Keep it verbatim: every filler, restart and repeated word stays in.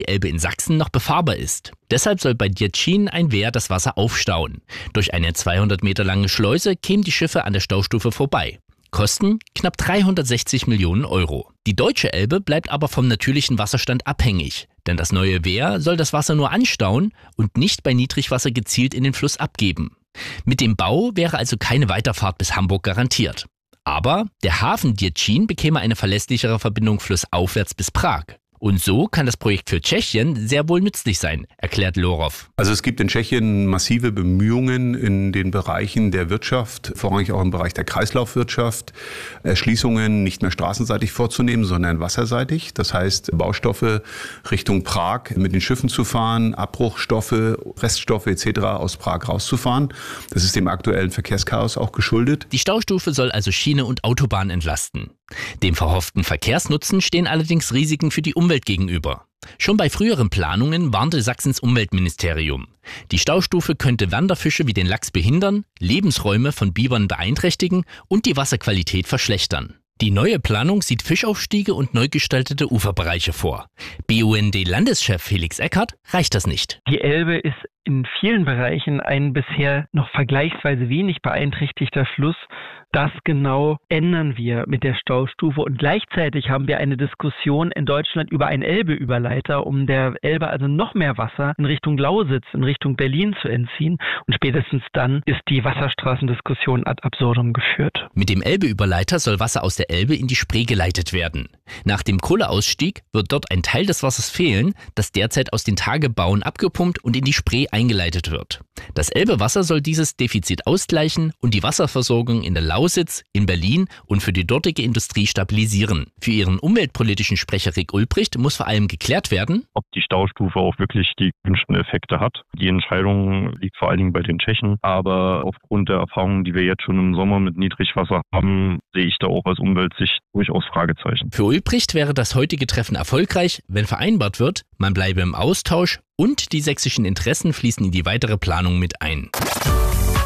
die Elbe in Sachsen noch befahrbar ist. Deshalb soll bei Děčín ein Wehr das Wasser aufstauen. Durch eine zweihundert Meter lange Schleuse kämen die Schiffe an der Staustufe vorbei. Kosten knapp dreihundertsechzig Millionen Euro. Die deutsche Elbe bleibt aber vom natürlichen Wasserstand abhängig, denn das neue Wehr soll das Wasser nur anstauen und nicht bei Niedrigwasser gezielt in den Fluss abgeben. Mit dem Bau wäre also keine Weiterfahrt bis Hamburg garantiert. Aber der Hafen Děčín bekäme eine verlässlichere Verbindung flussaufwärts bis Prag. Und so kann das Projekt für Tschechien sehr wohl nützlich sein, erklärt Lorov. Also es gibt in Tschechien massive Bemühungen in den Bereichen der Wirtschaft, vorrangig auch im Bereich der Kreislaufwirtschaft, Erschließungen nicht mehr straßenseitig vorzunehmen, sondern wasserseitig. Das heißt, Baustoffe Richtung Prag mit den Schiffen zu fahren, Abbruchstoffe, Reststoffe et cetera aus Prag rauszufahren. Das ist dem aktuellen Verkehrschaos auch geschuldet. Die Staustufe soll also Schiene und Autobahn entlasten. Dem verhofften Verkehrsnutzen stehen allerdings Risiken für die Umwelt gegenüber. Schon bei früheren Planungen warnte Sachsens Umweltministerium. Die Staustufe könnte Wanderfische wie den Lachs behindern, Lebensräume von Bibern beeinträchtigen und die Wasserqualität verschlechtern. Die neue Planung sieht Fischaufstiege und neu gestaltete Uferbereiche vor. B U N D-Landeschef Felix Eckert reicht das nicht. Die Elbe ist in vielen Bereichen ein bisher noch vergleichsweise wenig beeinträchtigter Fluss. Das genau ändern wir mit der Staustufe und gleichzeitig haben wir eine Diskussion in Deutschland über einen Elbe-Überleiter, um der Elbe also noch mehr Wasser in Richtung Lausitz, in Richtung Berlin zu entziehen. Und spätestens dann ist die Wasserstraßendiskussion ad absurdum geführt. Mit dem Elbe-Überleiter soll Wasser aus der Elbe in die Spree geleitet werden. Nach dem Kohleausstieg wird dort ein Teil des Wassers fehlen, das derzeit aus den Tagebauen abgepumpt und in die Spree eingeleitet wird. Das Elbewasser soll dieses Defizit ausgleichen und die Wasserversorgung in der Lausitz, in Berlin und für die dortige Industrie stabilisieren. Für ihren umweltpolitischen Sprecher Rick Ulbricht muss vor allem geklärt werden, ob die Staustufe auch wirklich die gewünschten Effekte hat. Die Entscheidung liegt vor allen Dingen bei den Tschechen, aber aufgrund der Erfahrungen, die wir jetzt schon im Sommer mit Niedrigwasser haben, sehe ich da auch aus Umweltsicht durchaus Fragezeichen. Für Ulbricht wäre das heutige Treffen erfolgreich, wenn vereinbart wird, man bleibe im Austausch und die sächsischen Interessen fließen in die weitere Planung mit ein.